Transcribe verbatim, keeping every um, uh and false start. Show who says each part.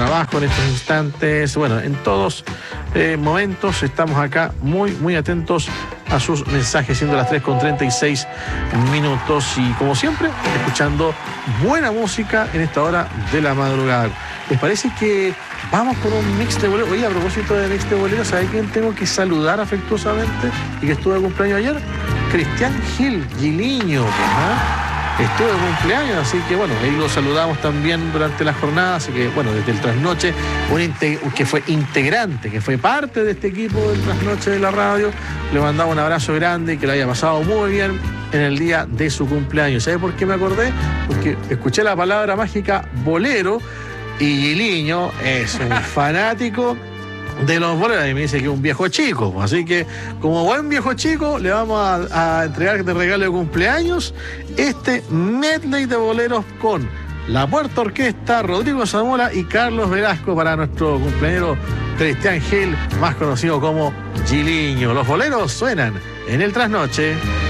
Speaker 1: trabajo en estos instantes, bueno, en todos eh, momentos estamos acá muy, muy atentos a sus mensajes, siendo las tres con treinta y seis minutos y como siempre, escuchando buena música en esta hora de la madrugada. ¿Les parece que vamos con un mix de boleros? Oye, a propósito de mix de boleros, ¿sabes quién tengo que saludar afectuosamente y que estuvo de cumpleaños ayer? Cristian Gil, Giliño, ¿ah? Estuvo de cumpleaños, así que bueno, ahí lo saludamos también durante la jornada, así que bueno, desde el Trasnoche, un que fue integrante, que fue parte de este equipo del Trasnoche de la radio, le mandaba un abrazo grande y que lo haya pasado muy bien en el día de su cumpleaños. ¿Sabe por qué me acordé? Porque escuché la palabra mágica bolero y Giliño es un fanático de los boleros y me dice que es un viejo chico, así que como buen viejo chico le vamos a, a entregar de regalo de cumpleaños este medley de boleros con la Puerta Orquesta, Rodrigo Zamora y Carlos Velasco para nuestro cumpleañero Cristian Gil, más conocido como Giliño. Los boleros suenan en el Trasnoche.